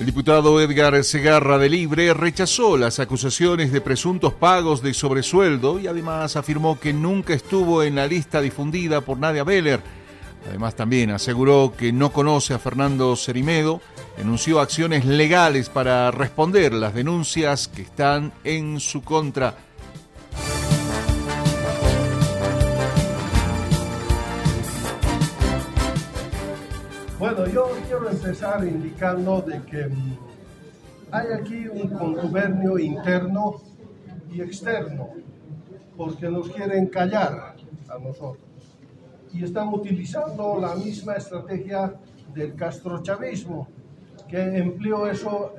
diputado Edgar Segarra de Libre rechazó las acusaciones de presuntos pagos de sobresueldo y además afirmó que nunca estuvo en la lista difundida por Nadia Beller. Además también aseguró que no conoce a Fernando Cerimedo, denunció acciones legales para responder las denuncias que están en su contra. Bueno, yo quiero empezar indicando de que hay aquí un contubernio interno y externo, porque nos quieren callar a nosotros. Y están utilizando la misma estrategia del castrochavismo, que empleó eso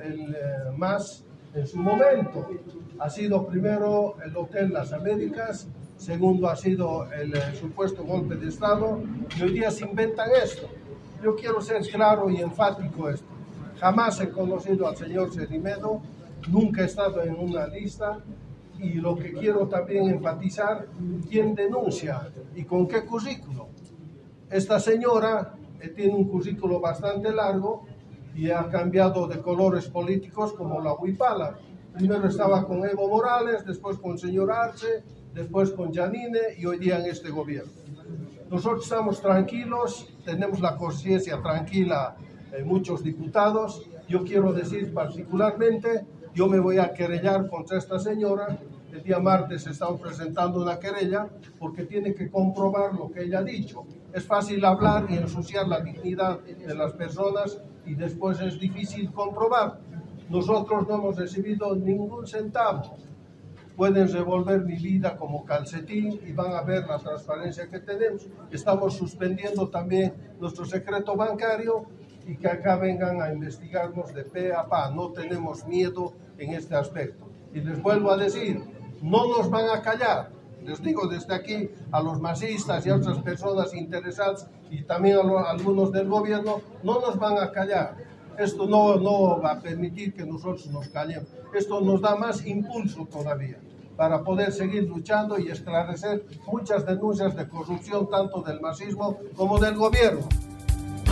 más en su momento. Ha sido primero el Hotel Las Américas, segundo ha sido el supuesto golpe de Estado, y hoy día se inventan esto. Yo quiero ser claro y enfático esto. Jamás he conocido al señor Cerimedo, nunca he estado en una lista, y lo que quiero también enfatizar, quién denuncia y con qué currículo. Esta señora tiene un currículo bastante largo y ha cambiado de colores políticos como la huipala. Primero estaba con Evo Morales, después con el señor Arce, después con Janine y hoy día en este gobierno. Nosotros estamos tranquilos, tenemos la conciencia tranquila muchos diputados. Yo quiero decir particularmente, yo me voy a querellar contra esta señora. El día martes estamos presentando una querella porque tiene que comprobar lo que ella ha dicho. Es fácil hablar y ensuciar la dignidad de las personas y después es difícil comprobar. Nosotros no hemos recibido ningún centavo. Pueden revolver mi vida como calcetín y van a ver la transparencia que tenemos. Estamos suspendiendo también nuestro secreto bancario y que acá vengan a investigarnos de pe a pa. No tenemos miedo en este aspecto. Y les vuelvo a decir, no nos van a callar. Les digo desde aquí a los masistas y a otras personas interesadas y también a algunos del gobierno, no nos van a callar. Esto no va a permitir que nosotros nos callemos. Esto nos da más impulso todavía para poder seguir luchando y esclarecer muchas denuncias de corrupción tanto del masismo como del gobierno.